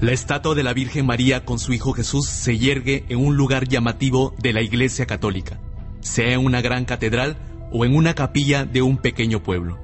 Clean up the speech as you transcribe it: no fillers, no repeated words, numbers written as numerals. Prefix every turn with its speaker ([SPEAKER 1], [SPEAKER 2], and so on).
[SPEAKER 1] La estatua de la Virgen María con su Hijo Jesús se yergue en un lugar llamativo de la Iglesia Católica, sea en una gran catedral o en una capilla de un pequeño pueblo.